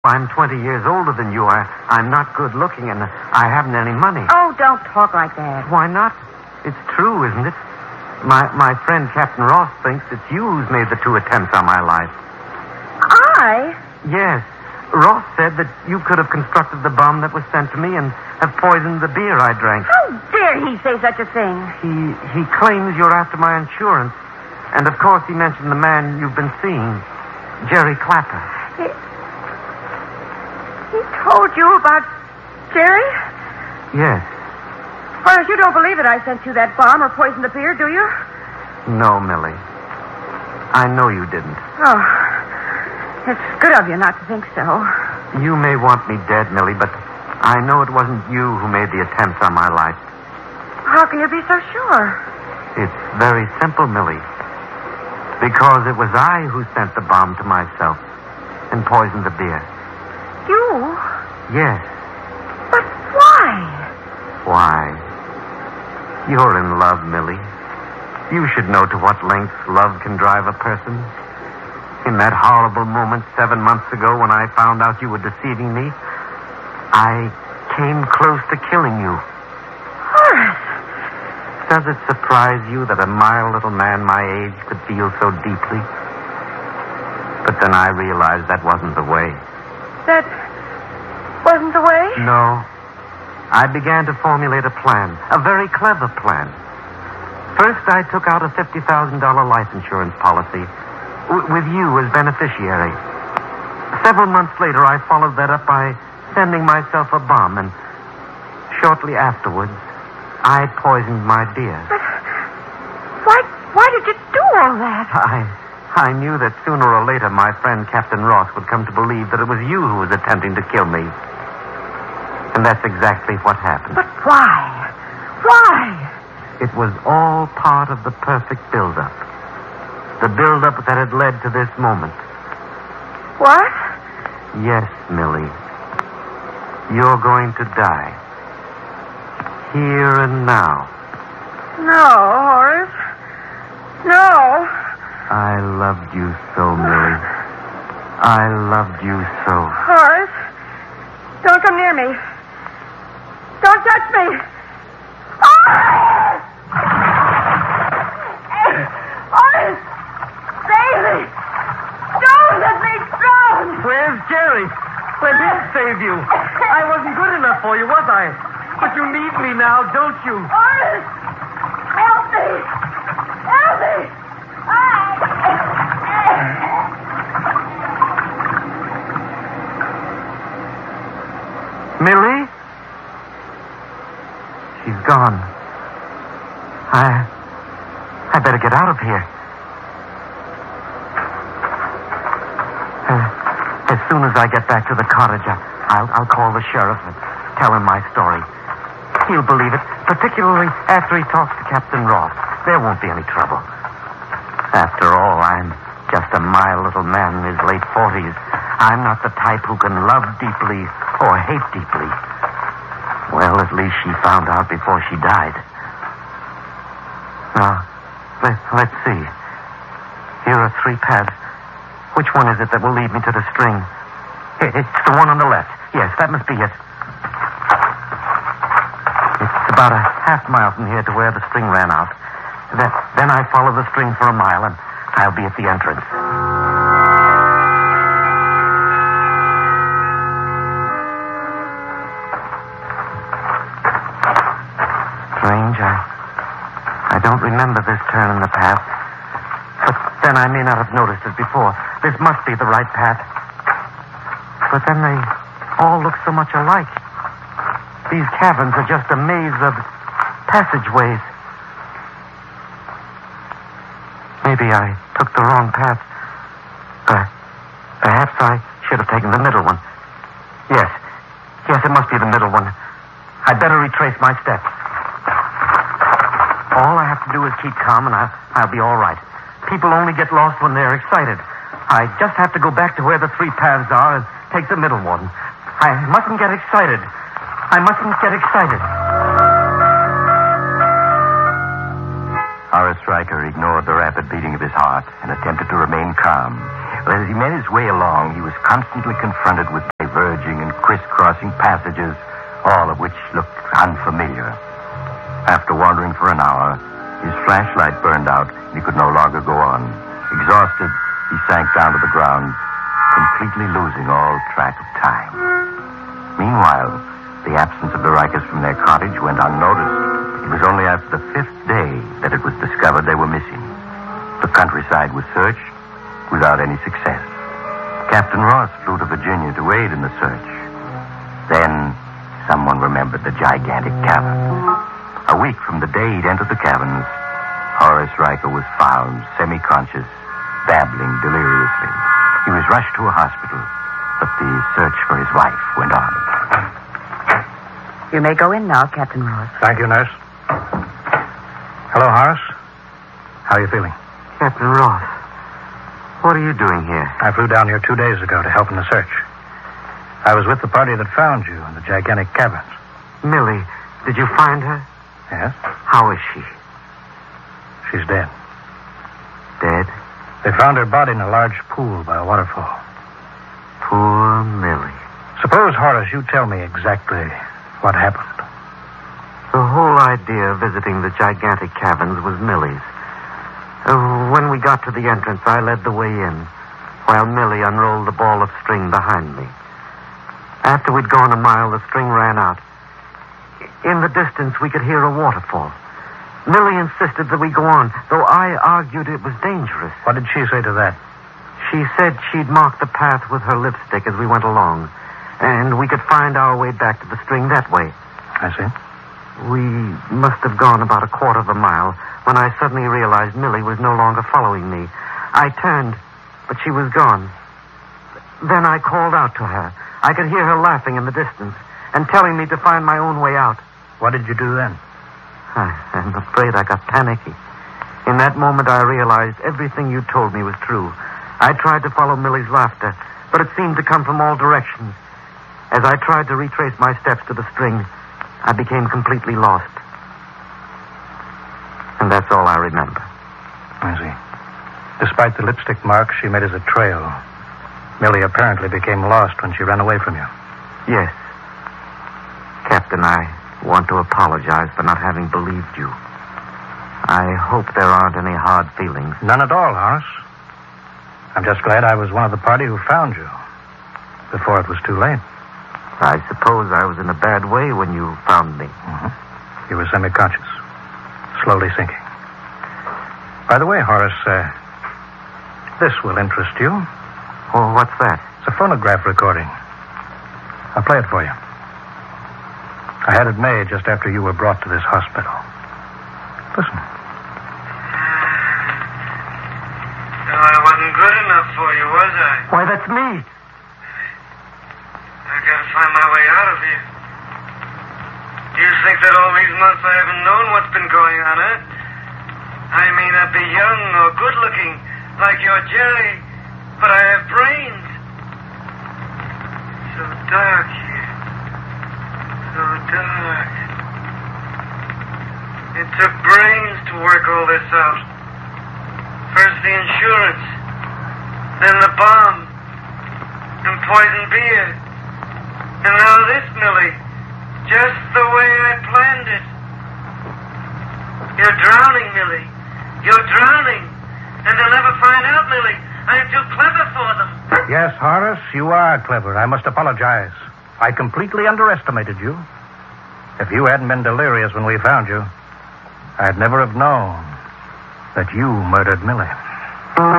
I'm 20 years older than you. I'm not good looking, and I haven't any money. Oh, don't talk like that. Why not? It's true, isn't it? My friend Captain Ross thinks it's you who's made the 2 attempts on my life. I? Yes. Ross said that you could have constructed the bomb that was sent to me and have poisoned the beer I drank. How dare he say such a thing? He claims you're after my insurance. And, of course, he mentioned the man you've been seeing, Jerry Clapper. He told you about Jerry? Yes. Well, you don't believe that I sent you that bomb or poisoned the beer, do you? No, Millie. I know you didn't. Oh, it's good of you not to think so. You may want me dead, Millie, but I know it wasn't you who made the attempts on my life. How can you be so sure? It's very simple, Millie. Because it was I who sent the bomb to myself and poisoned the beer. You? Yes. But why? Why? You're in love, Millie. You should know to what lengths love can drive a person. In that horrible moment 7 months ago when I found out you were deceiving me, I came close to killing you. Horace! Does it surprise you that a mild little man my age could feel so deeply? But then I realized that wasn't the way. That wasn't the way? No. I began to formulate a plan, a very clever plan. First, I took out a $50,000 life insurance policy with you as beneficiary. Several months later, I followed that up by sending myself a bomb, and shortly afterwards, I poisoned my beer. But why did you do all that? I knew that sooner or later my friend Captain Ross would come to believe that it was you who was attempting to kill me. And that's exactly what happened. But why? Why? It was all part of the perfect build-up. The build-up that had led to this moment. What? Yes, Millie. You're going to die. Here and now. No, Horace. No. I loved you so, Millie. I loved you so. Horace, don't come near me. Don't touch me. Horace! Save me! Don't let me drown! Where's Jerry? When did he save you? I wasn't good enough for you, was I? But you need me now, don't you? Horace! Help me! Help me! Millie? She's gone. I better get out of here. As soon as I get back to the cottage, I'll call the sheriff and tell him my story. He'll believe it, particularly after he talks to Captain Ross. There won't be any trouble. After all, I'm just a mild little man in his late 40s. I'm not the type who can love deeply or hate deeply. Well, at least she found out before she died. Now, let's see. Here are 3 paths. Which one is it that will lead me to the string? It's the one on the left. Yes, that must be it. It's about a half mile from here to where the string ran out. Then I follow the string for a mile, and I'll be at the entrance. Strange, I don't remember this turn in the path. But then I may not have noticed it before. This must be the right path. But then they all look so much alike. These caverns are just a maze of passageways. Maybe I took the wrong path. Perhaps I should have taken the middle one. Yes, it must be the middle one. I'd better retrace my steps. All I have to do is keep calm, and I'll be all right. People only get lost when they're excited. I just have to go back to where the 3 paths are and take the middle one. I mustn't get excited. Horace Stryker ignored the rapid beating of his heart and attempted to remain calm. But as he made his way along, he was constantly confronted with diverging and crisscrossing passages, all of which looked unfamiliar. After wandering for an hour, his flashlight burned out and he could no longer go on. Exhausted, he sank down to the ground, completely losing all track of time. Meanwhile, the absence of the Rikers from their cottage went unnoticed. It was only after the 5th day that it was discovered they were missing. The countryside was searched without any success. Captain Ross flew to Virginia to aid in the search. Then someone remembered the gigantic cavern. A week from the day he'd entered the caverns, Horace Riker was found semi-conscious, babbling deliriously. He was rushed to a hospital, but the search for his wife went on. You may go in now, Captain Ross. Thank you, nurse. Hello, Horace. How are you feeling? Captain Ross, what are you doing here? I flew down here 2 days ago to help in the search. I was with the party that found you in the gigantic caverns. Millie, did you find her? Yes? How is she? She's dead. Dead? They found her body in a large pool by a waterfall. Poor Millie. Suppose, Horace, you tell me exactly what happened. The whole idea of visiting the gigantic caverns was Millie's. When we got to the entrance, I led the way in, while Millie unrolled the ball of string behind me. After we'd gone a mile, the string ran out. In the distance, we could hear a waterfall. Millie insisted that we go on, though I argued it was dangerous. What did she say to that? She said she'd mark the path with her lipstick as we went along, and we could find our way back to the string that way. I see. We must have gone about a quarter of a mile when I suddenly realized Millie was no longer following me. I turned, but she was gone. Then I called out to her. I could hear her laughing in the distance and telling me to find my own way out. What did you do then? I'm afraid I got panicky. In that moment, I realized everything you told me was true. I tried to follow Millie's laughter, but it seemed to come from all directions. As I tried to retrace my steps to the string, I became completely lost. And that's all I remember. I see. Despite the lipstick marks she made as a trail, Millie apparently became lost when she ran away from you. Yes. Captain, I want to apologize for not having believed you. I hope there aren't any hard feelings. None at all, Horace. I'm just glad I was one of the party who found you before it was too late. I suppose I was in a bad way when you found me. Mm-hmm. You were semi-conscious, slowly sinking. By the way, Horace, this will interest you. Well, what's that? It's a phonograph recording. I'll play it for you. I had it made just after you were brought to this hospital. Listen. No, I wasn't good enough for you, was I? Why, that's me. I gotta find my way out of here. Do you think that all these months I haven't known what's been going on, huh? I may not be young or good-looking like your Jerry, but I have brains. So dark here. So dark. It took brains to work all this out. First the insurance, then the bomb, and poison beer. And now this, Millie. Just the way I planned it. You're drowning, Millie. You're drowning. And they'll never find out, Millie. I'm too clever for them. Yes, Horace, you are clever. I must apologize. I completely underestimated you. If you hadn't been delirious when we found you, I'd never have known that you murdered Millie.